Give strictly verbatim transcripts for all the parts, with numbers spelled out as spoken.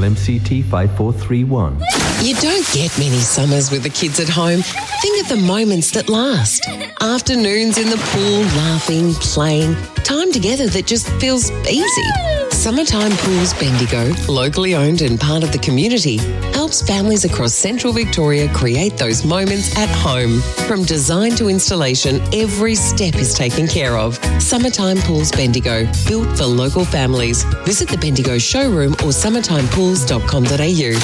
L M C T five four three one. You don't get many summers with the kids at home. Think of the moments that last. Afternoons in the pool, laughing, playing. Time together that just feels easy. Summertime Pools Bendigo, locally owned and part of the community, helps families across central Victoria create those moments at home. From design to installation, every step is taken care of. Summertime Pools Bendigo, built for local families. Visit the Bendigo showroom or summertime pools dot com dot a u.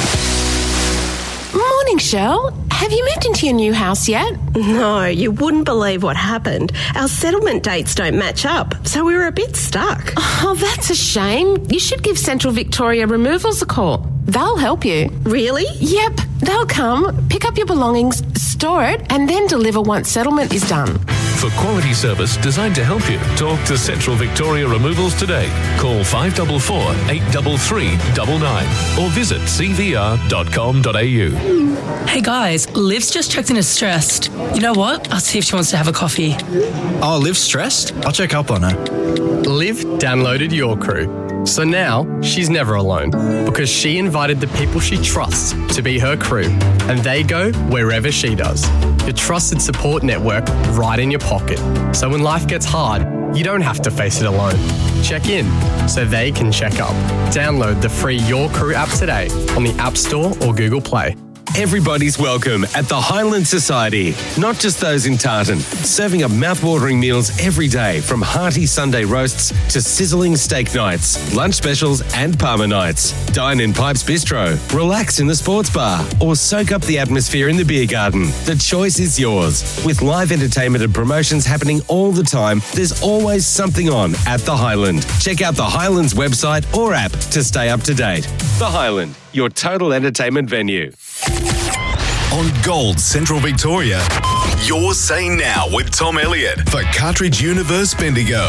Morning, Shell. Have you moved into your new house yet? No, you wouldn't believe what happened. Our settlement dates don't match up, so we were a bit stuck. Oh, that's a shame. You should give Central Victoria Removals a call. They'll help you. Really? Yep. They'll come, pick up your belongings, store it, and then deliver once settlement is done. For quality service designed to help you, talk to Central Victoria Removals today. Call five four four, eight three three, nine nine or visit c v r dot com dot a u. Hey guys, Liv's just checked in as stressed. You know what? I'll see if she wants to have a coffee. Oh, Liv's stressed? I'll check up on her. Liv downloaded Your Crew. So now she's never alone because she invited the people she trusts to be her crew and they go wherever she does. Your trusted support network right in your pocket. So when life gets hard, you don't have to face it alone. Check in so they can check up. Download the free Your Crew app today on the App Store or Google Play. Everybody's welcome at the Highland Society, not just those in Tartan. Serving up mouth-watering meals every day, from hearty Sunday roasts to sizzling steak nights, lunch specials and Parma nights. Dine in Pipes Bistro, relax in the sports bar, or soak up the atmosphere in the beer garden. The choice is yours. With live entertainment and promotions happening all the time, there's always something on at the Highland. Check out the Highlands website or app to stay up to date. The Highland, your total entertainment venue. On Gold Central Victoria, you're Say Now with Tom Elliott for Cartridge Universe Bendigo.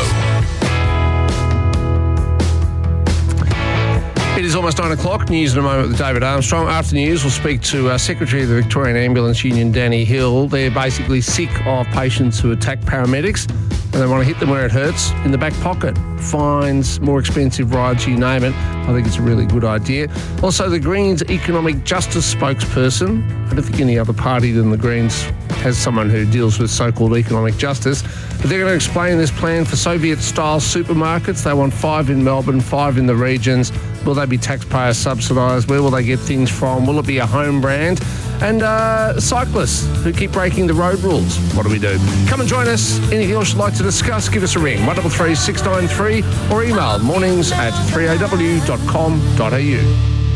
It is almost nine o'clock. News in a moment with David Armstrong. After news, we'll speak to uh, Secretary of the Victorian Ambulance Union, Danny Hill. They're basically sick of patients who attack paramedics and they want to hit them where it hurts, in the back pocket. Fines, more expensive rides, you name it. I think it's a really good idea. Also, the Greens Economic Justice spokesperson. I don't think any other party than the Greens has someone who deals with so-called economic justice. But they're going to explain this plan for Soviet-style supermarkets. They want five in Melbourne, five in the regions. Will they be taxpayer subsidised? Where will they get things from? Will it be a home brand? And uh, cyclists who keep breaking the road rules. What do we do? Come and join us. Anything else you'd like to discuss, give us a ring. one three three, six nine three or email mornings at three a w dot com dot a u.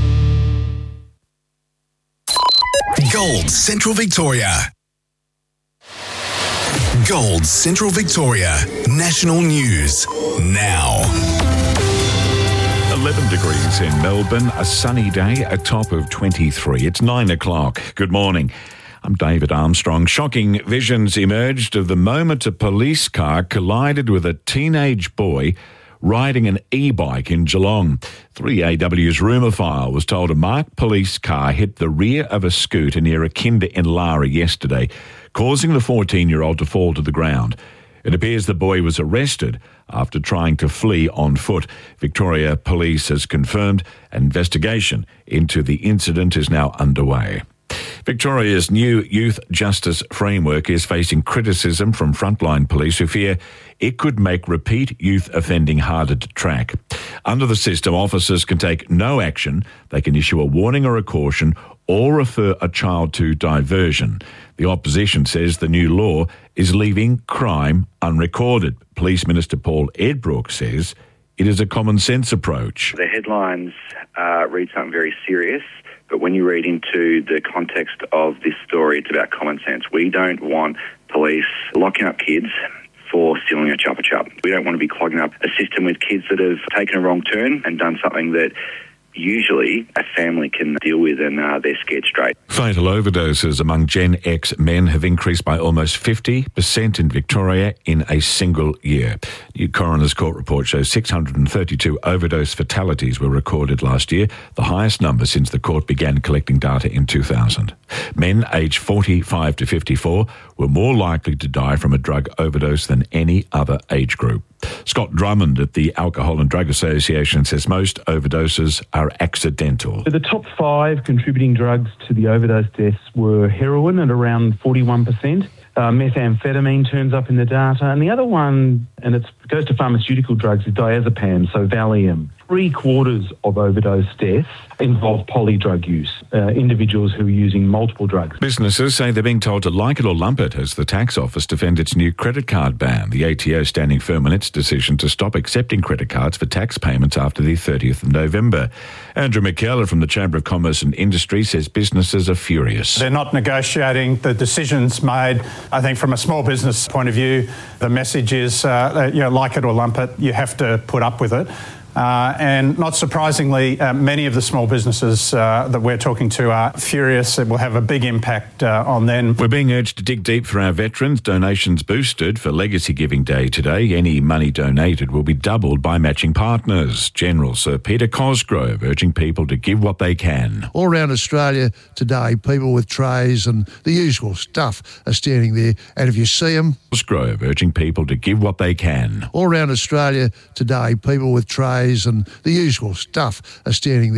Gold Central Victoria. Gold Central Victoria. National news now. eleven degrees in Melbourne, a sunny day, a top of twenty-three. It's nine o'clock. Good morning. I'm David Armstrong. Shocking visions emerged of the moment a police car collided with a teenage boy riding an e-bike in Geelong. three A W's rumour file was told a marked police car hit the rear of a scooter near a kinder in Lara yesterday, causing the fourteen-year-old to fall to the ground. It appears the boy was arrested after trying to flee on foot. Victoria Police has confirmed an investigation into the incident is now underway. Victoria's new youth justice framework is facing criticism from frontline police who fear it could make repeat youth offending harder to track. Under the system, officers can take no action. They can issue a warning or a caution or refer a child to diversion. The opposition says the new law is leaving crime unrecorded. Police Minister Paul Edbrook says it is a common sense approach. The headlines uh, read something very serious, but when you read into the context of this story, it's about common sense. We don't want police locking up kids for stealing a Chupa Chup. We don't want to be clogging up a system with kids that have taken a wrong turn and done something that usually a family can deal with and uh, they're scared straight. Fatal overdoses among Gen X men have increased by almost fifty percent in Victoria in a single year. New Coroner's Court report shows six hundred thirty-two overdose fatalities were recorded last year, the highest number since the court began collecting data in two thousand. Men aged forty-five to fifty-four were more likely to die from a drug overdose than any other age group. Scott Drummond at the Alcohol and Drug Association says most overdoses are accidental. The top five contributing drugs to the overdose deaths were heroin at around forty-one percent. Uh, methamphetamine turns up in the data. And the other one, and it goes to pharmaceutical drugs, is diazepam, so Valium. Three quarters of overdose deaths involve polydrug use, uh, individuals who are using multiple drugs. Businesses say they're being told to like it or lump it as the tax office defend its new credit card ban. The A T O standing firm on its decision to stop accepting credit cards for tax payments after the thirtieth of November. Andrew McKellar from the Chamber of Commerce and Industry says businesses are furious. They're not negotiating the decisions made. I think from a small business point of view, the message is, uh, you know, like it or lump it, you have to put up with it. Uh, and not surprisingly, uh, many of the small businesses uh, that we're talking to are furious. It will have a big impact uh, on them. We're being urged to dig deep for our veterans. Donations boosted for Legacy Giving Day today. Any money donated will be doubled by matching partners. General Sir Peter Cosgrove urging people to give what they can. All around Australia today, people with trays and the usual stuff are standing there. And if you see them... Cosgrove urging people to give what they can. All around Australia today, people with trays and the usual stuff are standing there.